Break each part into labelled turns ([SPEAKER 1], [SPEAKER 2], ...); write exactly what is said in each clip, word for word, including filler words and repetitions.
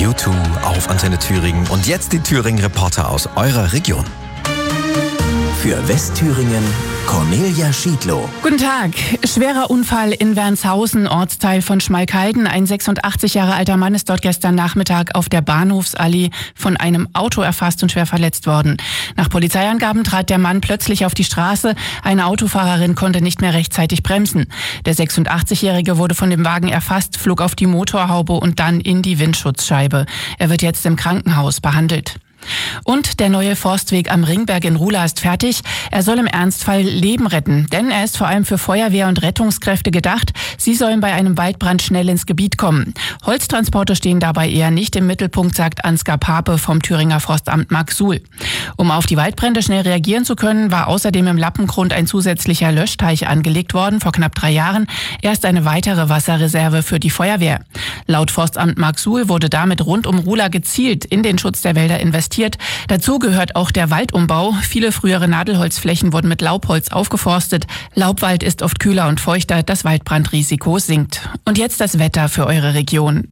[SPEAKER 1] U zwei auf Antenne Thüringen. Und jetzt die Thüringen-Reporter aus eurer Region.
[SPEAKER 2] Für Westthüringen Cornelia Schiedlow.
[SPEAKER 3] Guten Tag. Schwerer Unfall in Wernshausen, Ortsteil von Schmalkalden. Ein sechsundachtzig Jahre alter Mann ist dort gestern Nachmittag auf der Bahnhofsallee von einem Auto erfasst und schwer verletzt worden. Nach Polizeiangaben trat der Mann plötzlich auf die Straße. Eine Autofahrerin konnte nicht mehr rechtzeitig bremsen. Der sechsundachtzigjährige wurde von dem Wagen erfasst, flog auf die Motorhaube und dann in die Windschutzscheibe. Er wird jetzt im Krankenhaus behandelt. Und der neue Forstweg am Ringberg in Ruhla ist fertig. Er soll im Ernstfall Leben retten, denn er ist vor allem für Feuerwehr und Rettungskräfte gedacht. Sie sollen bei einem Waldbrand schnell ins Gebiet kommen. Holztransporte stehen dabei eher nicht im Mittelpunkt, sagt Ansgar Pape vom Thüringer Forstamt Marksuhl. Um auf die Waldbrände schnell reagieren zu können, war außerdem im Lappengrund ein zusätzlicher Löschteich angelegt worden vor knapp drei Jahren. Er ist eine weitere Wasserreserve für die Feuerwehr. Laut Forstamt Marksuhl wurde damit rund um Ruhla gezielt in den Schutz der Wälder investiert. Dazu gehört auch der Waldumbau. Viele frühere Nadelholzflächen wurden mit Laubholz aufgeforstet. Laubwald ist oft kühler und feuchter, das Waldbrandrisiko sinkt. Und jetzt das Wetter für eure Region.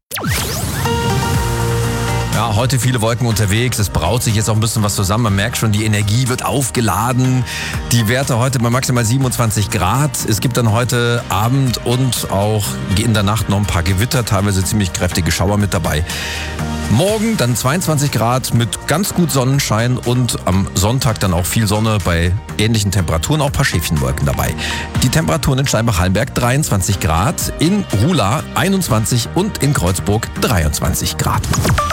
[SPEAKER 1] Ja, heute viele Wolken unterwegs. Es braut sich jetzt auch ein bisschen was zusammen. Man merkt schon, die Energie wird aufgeladen. Die Werte heute bei maximal siebenundzwanzig Grad. Es gibt dann heute Abend und auch in der Nacht noch ein paar Gewitter, teilweise ziemlich kräftige Schauer mit dabei. Morgen dann zweiundzwanzig Grad mit ganz gut Sonnenschein und am Sonntag dann auch viel Sonne bei ähnlichen Temperaturen, auch ein paar Schäfchenwolken dabei. Die Temperaturen in Steinbach-Hallenberg dreiundzwanzig Grad, in Ruhla einundzwanzig und in Kreuzburg dreiundzwanzig Grad.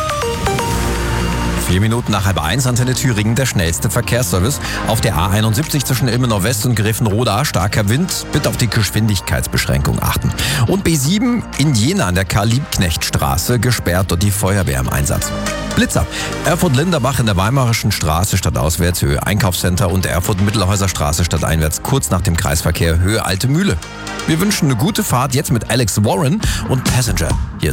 [SPEAKER 1] Vier Minuten nach halb eins, Antenne Thüringen, der schnellste Verkehrsservice. Auf der A einundsiebzig zwischen Ilmenau West und Grevenroda, starker Wind. Bitte auf die Geschwindigkeitsbeschränkung achten. Und B sieben in Jena an der Karl-Liebknecht-Straße, gesperrt, dort die Feuerwehr im Einsatz. Blitzer. Erfurt-Linderbach in der Weimarischen Straße stadtauswärts, Höhe Einkaufscenter, und Erfurt-Mittelhäuser Straße stadteinwärts, kurz nach dem Kreisverkehr, Höhe Alte Mühle. Wir wünschen eine gute Fahrt jetzt mit Alex Warren und Passenger. Hier ist